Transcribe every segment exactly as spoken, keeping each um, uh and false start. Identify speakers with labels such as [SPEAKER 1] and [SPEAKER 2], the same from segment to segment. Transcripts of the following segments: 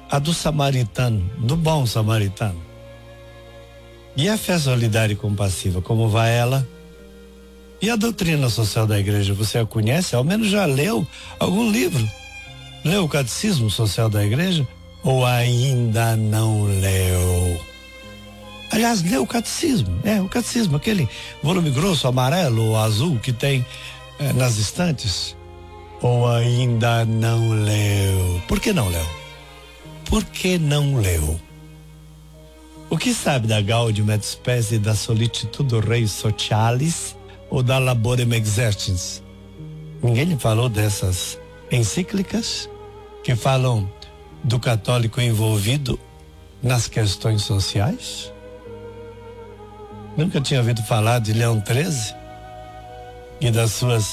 [SPEAKER 1] a do samaritano, do bom samaritano. E a fé solidária e compassiva, como vai ela? E a doutrina social da igreja, você a conhece? Ao menos já leu algum livro? Leu o Catecismo Social da Igreja? Ou ainda não leu? Aliás, leu o Catecismo, é, o Catecismo, aquele volume grosso, amarelo ou azul que tem é, nas estantes. Ou ainda não leu? Por que não leu? Por que não leu? O que sabe da Gaudium et Spes e da Sollicitudo Rei Socialis ou da Laborem Exercens? Ninguém lhe falou dessas encíclicas que falam do católico envolvido nas questões sociais? Nunca tinha ouvido falar de Leão treze e das suas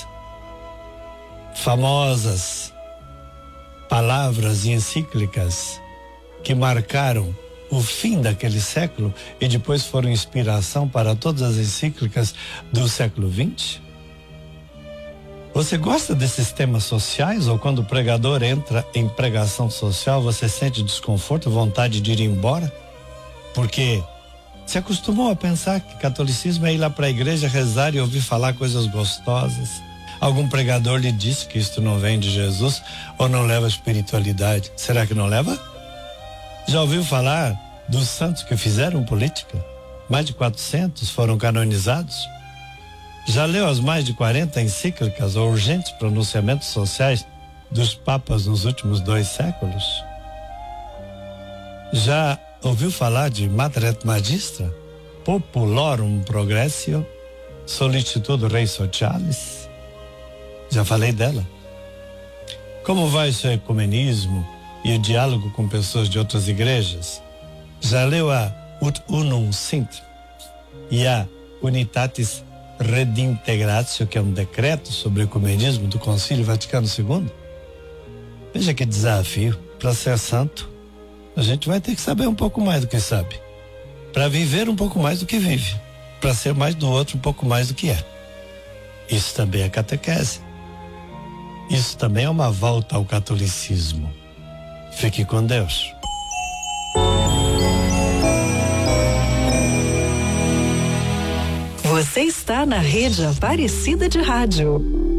[SPEAKER 1] famosas palavras e encíclicas que marcaram o fim daquele século e depois foram inspiração para todas as encíclicas do século vinte? Você gosta desses temas sociais ou quando o pregador entra em pregação social você sente desconforto, vontade de ir embora? Porque se acostumou a pensar que catolicismo é ir lá para a igreja, rezar e ouvir falar coisas gostosas. Algum pregador lhe disse que isto não vem de Jesus ou não leva espiritualidade. Será que não leva? Já ouviu falar dos santos que fizeram política? Mais de quatrocentos foram canonizados. Já leu as mais de quarenta encíclicas ou urgentes pronunciamentos sociais dos papas nos últimos dois séculos? Já ouviu falar de Mater et Magistra, Populorum Progressio, Sollicitudo Rei Socialis? Já falei dela. Como vai o seu ecumenismo e o diálogo com pessoas de outras igrejas? Já leu a Ut Unum Sint e a Unitatis Redintegratio, que é um decreto sobre o ecumenismo do Concílio Vaticano segundo? Veja que desafio. Para ser santo, a gente vai ter que saber um pouco mais do que sabe, para viver um pouco mais do que vive, para ser mais do outro um pouco mais do que é. Isso também é catequese. Isso também é uma volta ao catolicismo. Fique com Deus.
[SPEAKER 2] Você está na Rede Aparecida de Rádio.